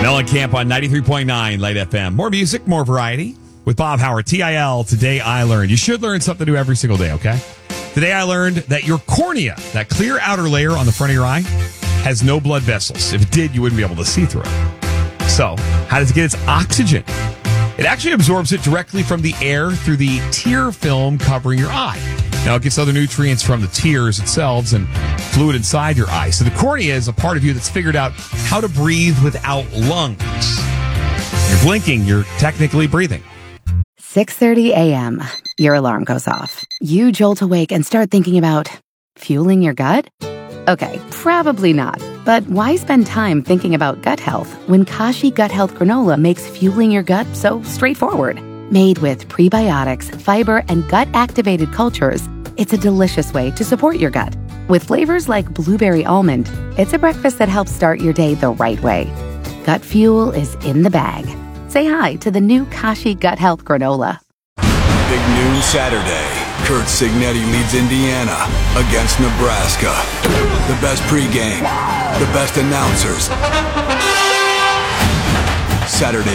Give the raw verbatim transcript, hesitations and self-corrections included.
Mellencamp on ninety-three point nine Light F M. More music, more variety with Bob Howard. T I L, Today I Learned. You should learn something new every single day, okay? Today I learned that your cornea, that clear outer layer on the front of your eye, has no blood vessels. If it did, you wouldn't be able to see through it. So, how does it get its oxygen? It actually absorbs it directly from the air through the tear film covering your eye. Now, it gets other nutrients from the tears themselves and fluid inside your eye. So the cornea is a part of you that's figured out how to breathe without lungs. You're blinking, you're technically breathing. six thirty a.m. Your alarm goes off. You jolt awake and start thinking about fueling your gut? Okay, probably not. But why spend time thinking about gut health when Kashi Gut Health Granola makes fueling your gut so straightforward? Made with prebiotics, fiber, and gut-activated cultures, it's a delicious way to support your gut. With flavors like blueberry almond, it's a breakfast that helps start your day the right way. Gut fuel is in the bag. Say hi to the new Kashi Gut Health Granola. Big noon Saturday. Kurt Signetti leads Indiana against Nebraska. The best pregame, the best announcers. Saturday